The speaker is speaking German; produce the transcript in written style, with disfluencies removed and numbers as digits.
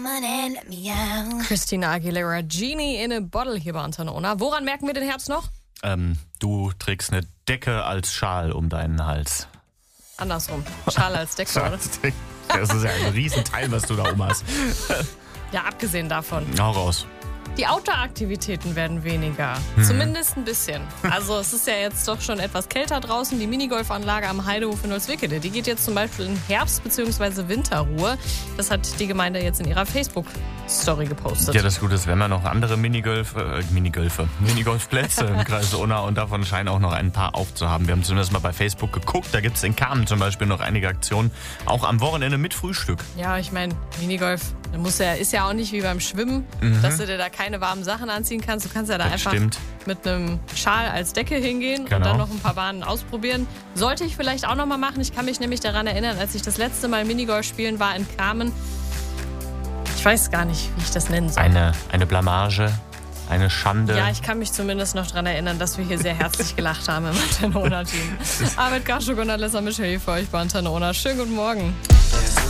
Christina Aguilera, Genie in a Bottle hier bei Antenne Ona. Woran merken wir den Herbst noch? Du trägst eine Decke als Schal um deinen Hals. Andersrum. Schal als Decke, oder? Das ist ja ein Riesenteil, was du da oben hast. Ja, abgesehen davon. Hau raus. Die Outdoor-Aktivitäten werden weniger. Zumindest ein bisschen. Also es ist ja jetzt doch schon etwas kälter draußen. Die Minigolfanlage am Heidehof in Holzwickede, die geht jetzt zum Beispiel in Herbst- bzw. Winterruhe. Das hat die Gemeinde jetzt in ihrer Facebook-Story gepostet. Ja, das Gute ist, wir haben ja noch andere Minigolfplätze im Kreis Unna und davon scheinen auch noch ein paar aufzuhaben. Wir haben zumindest mal bei Facebook geguckt. Da gibt es in Kamen zum Beispiel noch einige Aktionen. Auch am Wochenende mit Frühstück. Ja, ich meine, Minigolf ist ja auch nicht wie beim Schwimmen, dass du dir da keine warmen Sachen anziehen kannst. Du kannst ja da Das einfach stimmt. mit einem Schal als Decke hingehen Genau. und dann noch ein paar Bahnen ausprobieren. Sollte ich vielleicht auch noch mal machen. Ich kann mich nämlich daran erinnern, als ich das letzte Mal Minigolf spielen war in Kamen. Ich weiß gar nicht, wie ich das nennen soll. Eine Blamage, eine Schande. Ja, ich kann mich zumindest noch daran erinnern, dass wir hier sehr herzlich gelacht haben im Antenne Ona-Team. Ahmed Kaschuk und Alessa Michel für euch bei Antenne Ona. Schönen guten Morgen.